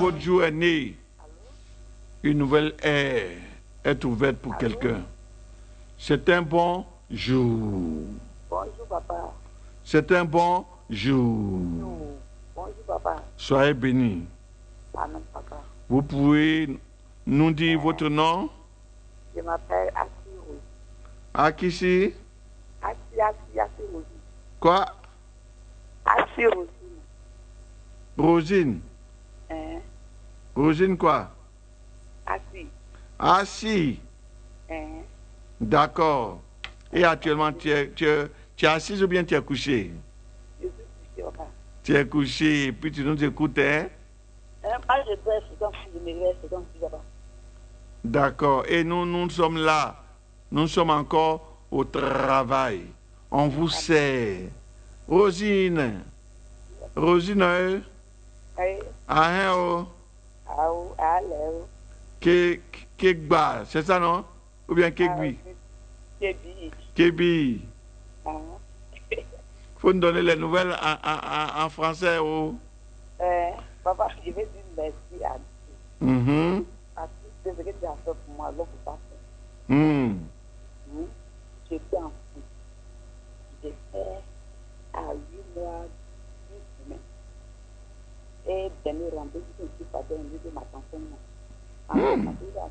votre jour est né, une nouvelle ère est ouverte pour quelqu'un. C'est un bon jour. Bonjour, papa. C'est un bon jour. Bonjour, papa. Soyez bénis. Amen, papa. Vous pouvez nous dire votre nom? Je m'appelle Assi Rosi. Akissi? Assi Rosi. Quoi? Assi Rosi. Rosine? Hein? Rosine quoi? Assi. Assis. Hein? D'accord. Et actuellement, tu es assise ou bien tu es couché? Je suis couché, papa. Tu es couché et puis tu nous écoutes, hein? Moi, je dois être comme si je me réveille, c'est comme si, papa. D'accord. Et nous sommes là. Nous sommes encore au travail. On vous sert. Rosine. Rosine. Oui. Ah, Allô. Kekba. C'est ça, non? Ou bien Kekbi? Kébi. Kébi. Hein? Faut nous donner les nouvelles en français. Oh. Papa, je vais dire merci à Dieu. Mhm. Parce que c'est ce que tu as fait pour moi, l'autre pas fait. Mm. J'étais en fou. J'ai fait à 8 mois, 10 semaines. Et dernier rendez-vous, je ne suis pas donné de ma tension.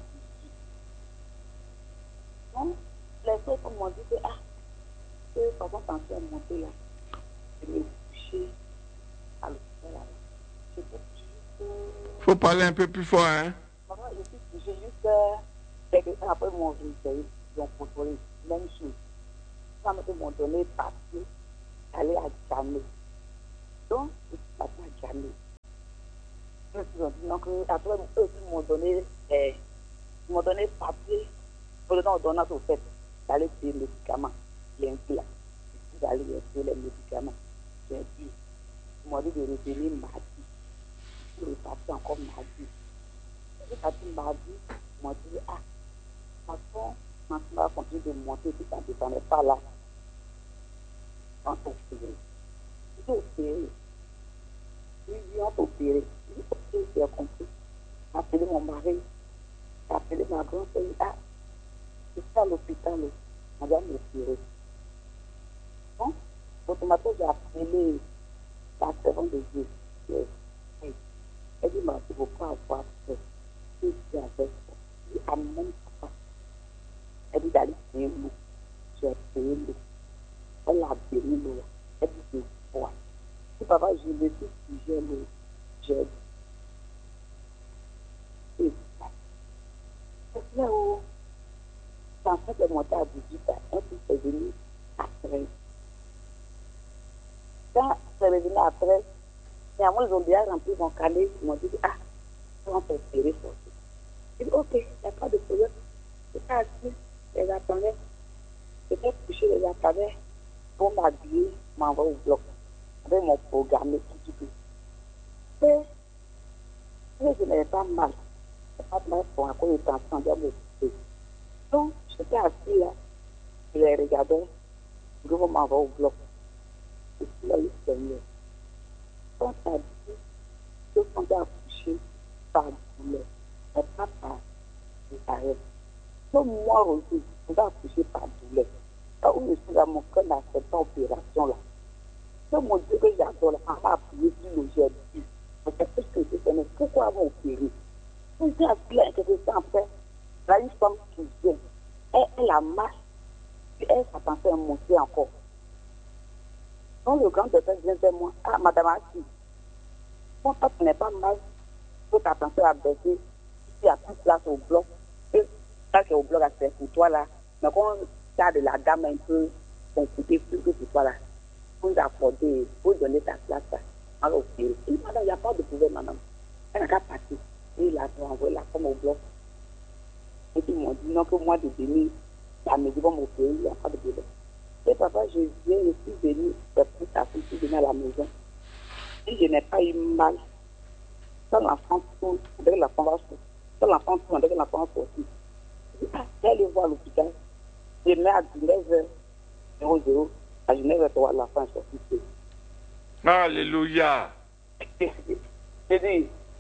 Donc, les autres m'ont dit que, papa, tension est montée là. Je me coucher à l'hôpital là. Faut parler un peu plus fort, hein? Maman, je suis couché juste quelques temps après mon réveil. Ils ont contrôlé. Même chose. Quand ils m'ont donné papier, aller à Djamé. Donc, je suis partie à Djamé. Donc, après, eux, ils m'ont donné papier pour le temps d'ordonnance au fait d'aller payer les médicaments. J'ai un peu là. Je suis d'aller payer les médicaments. J'ai dit, ils m'ont dit de revenir mardi. Je suis reparti encore mardi. Je suis parti mardi, ils m'ont dit, maintenant, on va continuer de monter, puis ça ne dépendait pas là. On s'est opéré. J'ai opéré. Ils ont opéré. J'ai compris. J'ai appelé mon mari. J'ai appelé ma grand-sœur. Je suis à l'hôpital. Madame opéré. Bon, automatiquement, j'ai appelé la servante de Dieu. Elle dit, mais il ne faut pas avoir fait. Je suis avec toi. Je dis, amen, papa. Elle dit d'aller payer l'eau. J'ai payé l'eau. Elle a béni l'eau. Elle dit, je vois. Si papa, je me dis que j'ai l'eau, j'ai dit. C'est là où, quand c'est monté à 18 ans, un peu c'est venu à 13. Quand c'est revenu à 13, néanmoins, ils ont déjà rempli mon canet. Ils m'ont dit, on peut espérer sortir. J'ai dit, ok, il n'y a pas de problème. J'étais assis, les attendais. J'étais couché, les attendais pour m'habiller, m'envoyer au bloc. Avec mon programme, tout. Mais, je n'avais pas mal. Je n'avais pas mal pour un coup de tension dans mon côté. Donc, j'étais assis là, je les regardais, je m'envoie au bloc. Et puis là, il s'est mis. Quand ça dit, je suis accouché par douleur, mais pas par arrêt. Donc, moi aussi, je suis accouché par douleur. Là où je suis dans mon cœur dans cette opération là. C'est mon Dieu que j'adore, là, on m'a appuyé sur le jet de Dieu. C'est tout ce que je fais, mais pourquoi avoir opéré? Je suis assis là, quelque temps après, là, une femme qui vient, elle a marche, puis elle s'attendait à monter encore. Donc, le grand docteur vient vers moi, madame Assi, pourquoi tu n'es pas mal, faut t'attendre à baisser, il y a plus de place au bloc, et ça c'est au bloc à faire pour toi là, mais quand tu as de la gamme un peu, on coûtait plus que pour toi là, pour accorder, pour donner ta place là. Alors, il dit, madame, il n'y a pas de problème, madame. Elle n'a qu'à partir. Et il a envoyé la femme au bloc. Et puis, ils m'ont dit, non, que moi, de venir, la maison va m'opérer, il n'y a pas de problème. Et papa, je viens, je suis venu, pour ta fille, je suis venu à la maison. Si je n'ai pas eu mal, quand l'enfant tourne, avec la femme va sortir. Quand l'enfant tourne, avec la femme va sortir. Je dis, je vais aller voir l'hôpital. Je mets à 19h00, à 19h03, la femme est sortie. Alléluia. J'ai dit,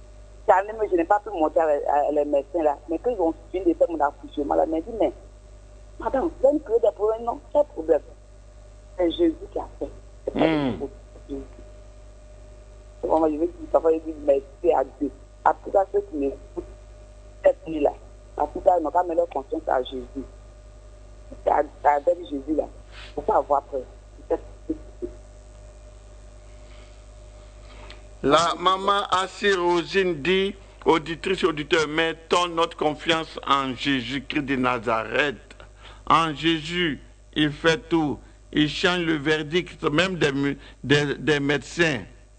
calme, je n'ai pas pu monter avec les médecins là. Mais quand ils ont fini de faire mon accouchement, là, ils m'ont dit, mais madame, vous avez créé des problèmes? Non, quel problème? C'est Jésus qui a fait. C'est pas Jésus. C'est vraiment, je veux dire, papa, je dis merci à Dieu. À tout à ceux qui m'écoutent cette nuit-là. À tout à, ils n'ont pas mis leur conscience à Jésus. C'est avec Jésus là. Il ne faut pas avoir peur. La maman Assis Rosine dit, auditrice, auditeur, mettons notre confiance en Jésus-Christ de Nazareth. En Jésus, il fait tout. Il change le verdict même des médecins.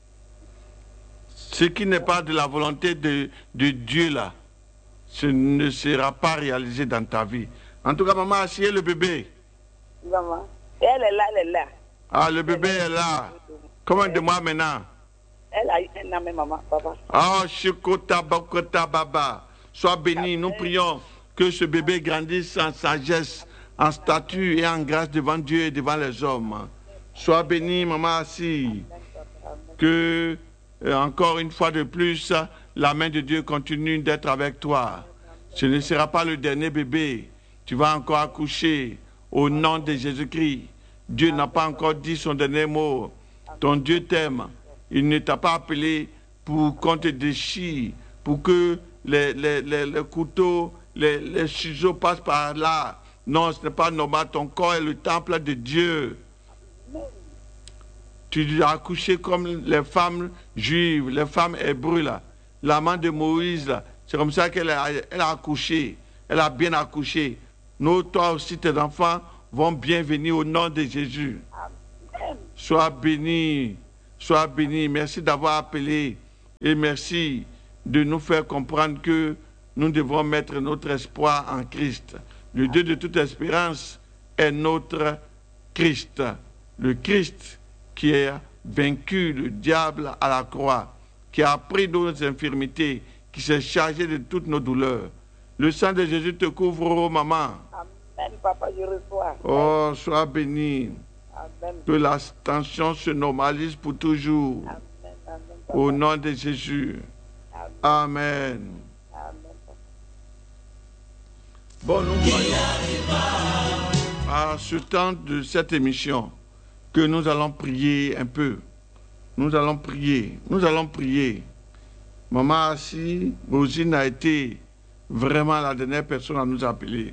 Ce qui n'est pas de la volonté de Dieu là, ce ne sera pas réalisé dans ta vie. En tout cas, maman a scié le bébé. Maman, elle est là, elle est là. Ah, le bébé est là. Comment de moi maintenant? Elle a eu un an, mais maman, papa. Ah, Shikota Bakota Baba. Sois béni. Nous prions que ce bébé grandisse en sagesse, en statut et en grâce devant Dieu et devant les hommes. Sois béni, maman Assis. Que, encore une fois de plus, la main de Dieu continue d'être avec toi. Ce ne sera pas le dernier bébé. Tu vas encore accoucher au nom de Jésus-Christ. Dieu n'a pas encore dit son dernier mot. Ton Dieu t'aime. Il ne t'a pas appelé pour qu'on te déchire, pour que les couteaux, les ciseaux passent par là. Non, ce n'est pas normal. Ton corps est le temple de Dieu. Tu as accouché comme les femmes juives, les femmes hébreues, là. L'amant de Moïse, là. C'est comme ça qu'elle a accouché. Elle a bien accouché. Nous, toi aussi, tes enfants vont bien venir au nom de Jésus. Sois béni. Sois béni. Merci d'avoir appelé. Et merci de nous faire comprendre que nous devons mettre notre espoir en Christ. Le Dieu de toute espérance est notre Christ. Le Christ qui a vaincu le diable à la croix, qui a pris nos infirmités, qui s'est chargé de toutes nos douleurs. Le sang de Jésus te couvre, oh maman. Amen, papa, je reçois. Oh, sois béni. Amen. Que la tension se normalise pour toujours. Amen, amen, papa. Au nom de Jésus. Amen. Amen. Bon, nous voyons à ce temps de cette émission que nous allons prier un peu. Nous allons prier. Nous allons prier. Maman Assis, Rosine a été vraiment la dernière personne à nous appeler.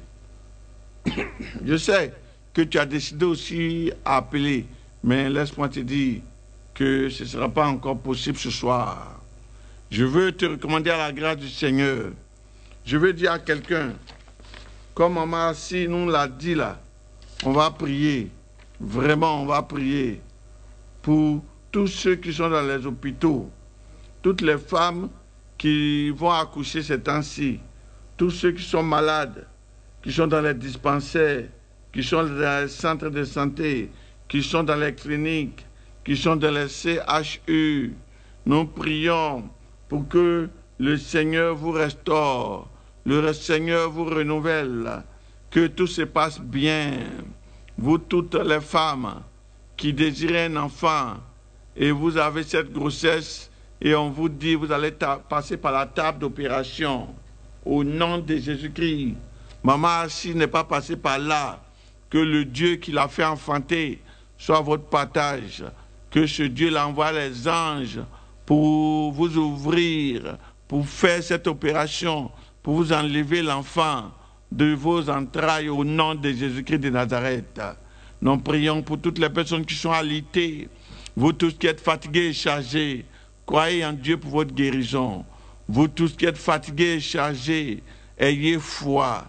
Je sais que tu as décidé aussi à appeler, mais laisse-moi te dire que ce ne sera pas encore possible ce soir. Je veux te recommander à la grâce du Seigneur. Je veux dire à quelqu'un, comme Maman Assis nous l'a dit là, on va prier. Vraiment, on va prier pour tous ceux qui sont dans les hôpitaux, toutes les femmes qui vont accoucher ces temps-ci, tous ceux qui sont malades, qui sont dans les dispensaires, qui sont dans les centres de santé, qui sont dans les cliniques, qui sont dans les CHU. Nous prions pour que le Seigneur vous restaure, le Seigneur vous renouvelle, que tout se passe bien. Vous toutes les femmes qui désirez un enfant et vous avez cette grossesse et on vous dit vous allez passer par la table d'opération au nom de Jésus-Christ. Maman Assis n'est pas passée par là. Que le Dieu qui l'a fait enfanter soit votre partage. Que ce Dieu l'envoie les anges pour vous ouvrir, pour faire cette opération, pour vous enlever l'enfant de vos entrailles au nom de Jésus-Christ de Nazareth. Nous prions pour toutes les personnes qui sont alitées, vous tous qui êtes fatigués et chargés, croyez en Dieu pour votre guérison. Vous tous qui êtes fatigués et chargés, ayez foi,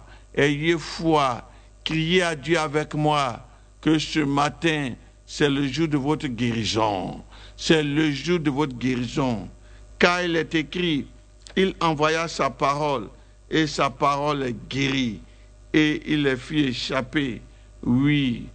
criez à Dieu avec moi que ce matin, c'est le jour de votre guérison. C'est le jour de votre guérison. Car il est écrit, il envoya sa parole et sa parole est guérie et il les fit échapper. Oui,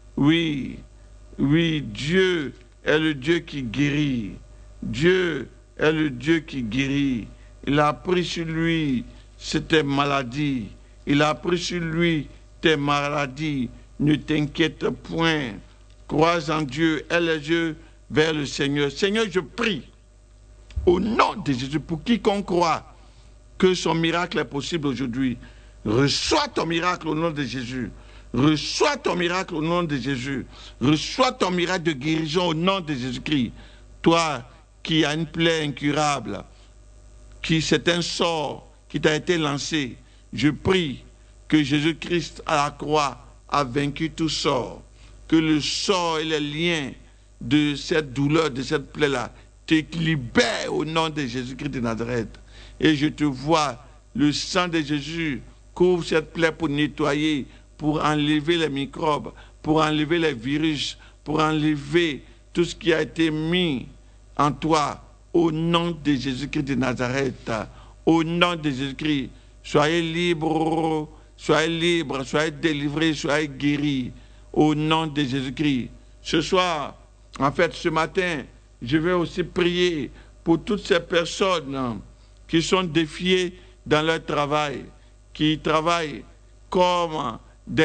Dieu est le Dieu qui guérit. Dieu est le Dieu qui guérit. Il a pris sur lui tes maladies. Il a pris sur lui tes maladies. Ne t'inquiète point. Crois en Dieu. Aie les yeux vers le Seigneur. Seigneur, je prie Au nom de Jésus, pour quiconque croit que son miracle est possible aujourd'hui, reçois ton miracle au nom de Jésus. Reçois ton miracle au nom de Jésus. Reçois ton miracle de guérison au nom de Jésus-Christ. Toi qui as une plaie incurable, qui c'est un sort qui t'a été lancé, je prie que Jésus-Christ à la croix a vaincu tout sort, que le sort et les liens de cette douleur, de cette plaie-là, te libèrent au nom de Jésus-Christ de Nazareth. Et je te vois, le sang de Jésus couvre cette plaie pour nettoyer, pour enlever les microbes, pour enlever les virus, pour enlever tout ce qui a été mis en toi, au nom de Jésus-Christ de Nazareth. Au nom de Jésus-Christ, soyez libres, soyez délivrés, soyez guéris. Au nom de Jésus-Christ. Ce soir, en fait, ce matin, je vais aussi prier pour toutes ces personnes qui sont défiées dans leur travail, qui travaillent comme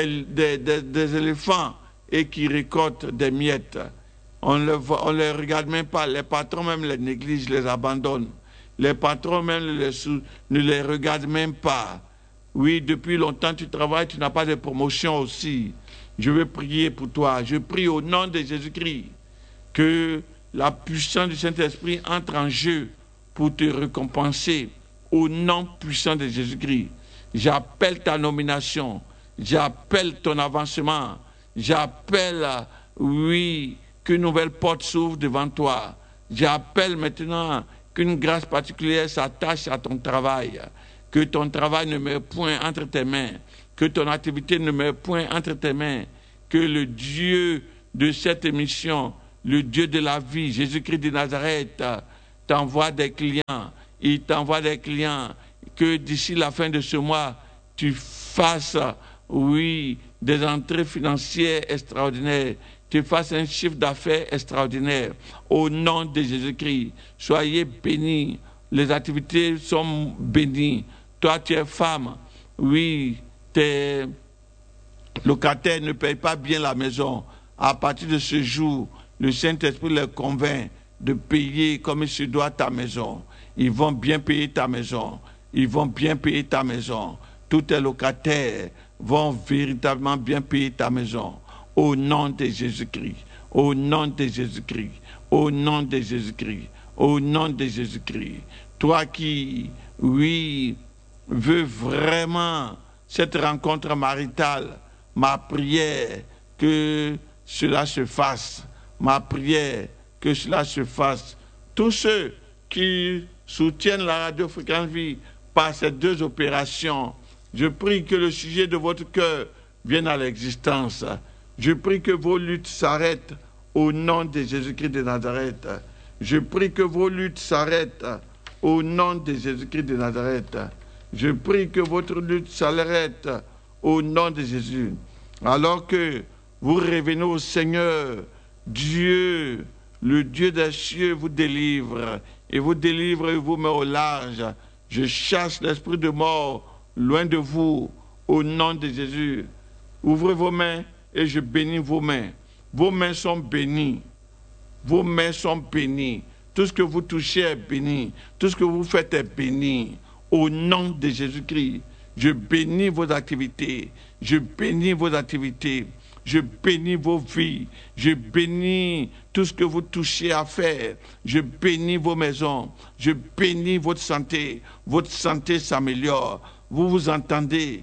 des éléphants et qui récoltent des miettes. On ne les regarde même pas, les patrons même les négligent, les abandonnent. Les patrons même ne les regardent même pas. Oui, depuis longtemps tu travailles, tu n'as pas de promotion aussi. Je veux prier pour toi. Je prie au nom de Jésus-Christ que la puissance du Saint-Esprit entre en jeu pour te récompenser au nom puissant de Jésus-Christ. J'appelle ta nomination, j'appelle ton avancement, j'appelle, oui, qu'une nouvelle porte s'ouvre devant toi. J'appelle maintenant qu'une grâce particulière s'attache à ton travail, que ton travail ne meure point entre tes mains, que ton activité ne meure point entre tes mains, que le Dieu de cette émission, le Dieu de la vie, Jésus-Christ de Nazareth, t'envoie des clients. Il t'envoie des clients, que d'ici la fin de ce mois, tu fasses, oui, des entrées financières extraordinaires, tu fasses un chiffre d'affaires extraordinaire. Au nom de Jésus-Christ, soyez bénis. Les activités sont bénies. Toi, tu es femme. Oui, tes locataires ne payent pas bien la maison. À partir de ce jour, le Saint-Esprit les convainc de payer comme il se doit ta maison. Ils vont bien payer ta maison. Ils vont bien payer ta maison. Tous tes locataires vont véritablement bien payer ta maison. Au nom de Jésus-Christ. Au nom de Jésus-Christ. Au nom de Jésus-Christ. Au nom de Jésus-Christ. Toi qui, oui, veux vraiment cette rencontre maritale, ma prière que cela se fasse. Ma prière que cela se fasse. Tous ceux qui soutiennent la Radio Fréquence Vie par ces deux opérations, je prie que le sujet de votre cœur vienne à l'existence. Je prie que vos luttes s'arrêtent au nom de Jésus-Christ de Nazareth. Je prie que vos luttes s'arrêtent au nom de Jésus-Christ de Nazareth. Je prie que votre lutte s'arrête au nom de Jésus. Alors que vous revenez au Seigneur, Dieu, le Dieu des cieux, vous délivre. Et vous délivre et vous met au large. Je chasse l'esprit de mort loin de vous au nom de Jésus. Ouvrez vos mains et je bénis vos mains. Vos mains sont bénies. Vos mains sont bénies. Tout ce que vous touchez est béni. Tout ce que vous faites est béni. Au nom de Jésus-Christ, je bénis vos activités. Je bénis vos activités. Je bénis vos vies. Je bénis tout ce que vous touchez à faire. Je bénis vos maisons. Je bénis votre santé. Votre santé s'améliore. Vous vous entendez.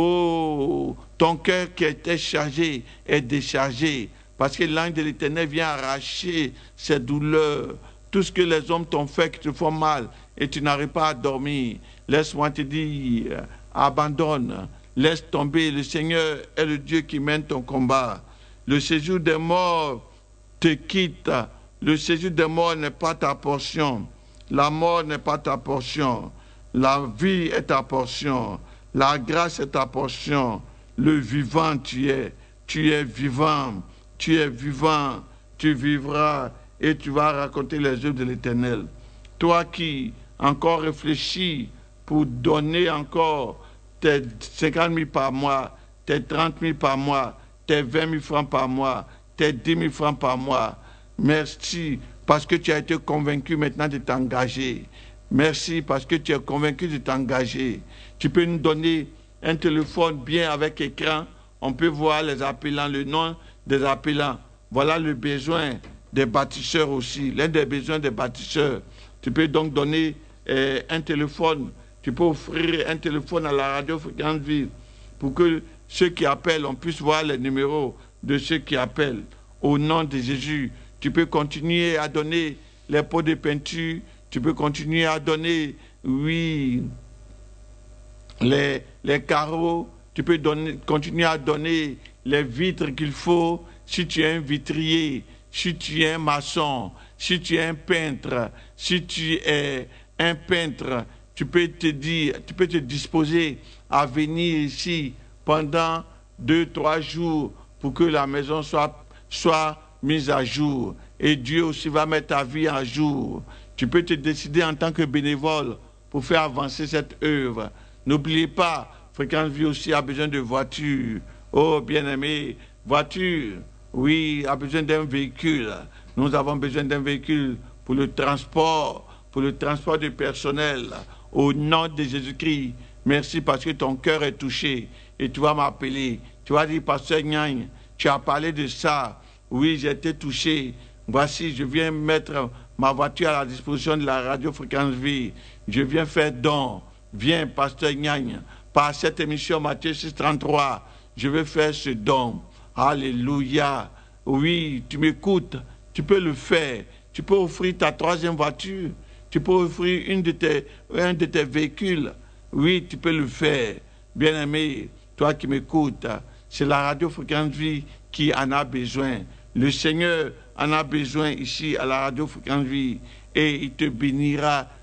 Oh, ton cœur qui était chargé est déchargé. Parce que l'ange de l'Éternel vient arracher ces douleurs. Tout ce que les hommes t'ont fait qui te font mal et tu n'arrives pas à dormir. Laisse-moi te dire, abandonne. Laisse tomber, le Seigneur est le Dieu qui mène ton combat. Le séjour des morts te quitte. Le séjour des morts n'est pas ta portion. La mort n'est pas ta portion. La vie est ta portion. La grâce est ta portion. Le vivant tu es. Tu es vivant. Tu es vivant. Tu vivras et tu vas raconter les œuvres de l'Éternel. Toi qui encore réfléchis pour donner encore tes 50 000 par mois, tes 30 000 par mois, tes 20 000 francs par mois, tes 10 000 francs par mois. Merci parce que tu as été convaincu maintenant de t'engager. Merci parce que tu es convaincu de t'engager. Tu peux nous donner un téléphone bien avec écran. On peut voir les appelants, le nom des appelants. Voilà le besoin des bâtisseurs aussi, l'un des besoins des bâtisseurs. Tu peux donc donner un téléphone. Tu peux offrir un téléphone à la radio Fréquence Vie pour que ceux qui appellent, on puisse voir les numéros de ceux qui appellent. Au nom de Jésus, tu peux continuer à donner les pots de peinture. Tu peux continuer à donner, oui, les carreaux. Tu peux continuer à donner les vitres qu'il faut. Si tu es un vitrier, si tu es un maçon, si tu es un peintre, si tu es un peintre, tu peux te disposer à venir ici pendant 2-3 jours pour que la maison soit mise à jour. Et Dieu aussi va mettre ta vie à jour. Tu peux te décider en tant que bénévole pour faire avancer cette œuvre. N'oubliez pas, Fréquence Vie aussi a besoin de voitures. Oh, bien-aimé, voiture, oui, a besoin d'un véhicule. Nous avons besoin d'un véhicule pour le transport du personnel. Au nom de Jésus-Christ, merci parce que ton cœur est touché. Et tu vas m'appeler. Tu vas dire, Pasteur Nyagne, tu as parlé de ça. Oui, j'ai été touché. Voici, je viens mettre ma voiture à la disposition de la radio Fréquence Vie. Je viens faire don. Viens, Pasteur Nyagne, par cette émission Matthieu 6,33, je vais faire ce don. Alléluia. Oui, tu m'écoutes. Tu peux le faire. Tu peux offrir ta troisième voiture. Tu peux offrir un de tes véhicules. Oui, tu peux le faire. Bien-aimé, toi qui m'écoutes, c'est la radio Fréquence Vie qui en a besoin. Le Seigneur en a besoin ici à la radio Fréquence Vie et il te bénira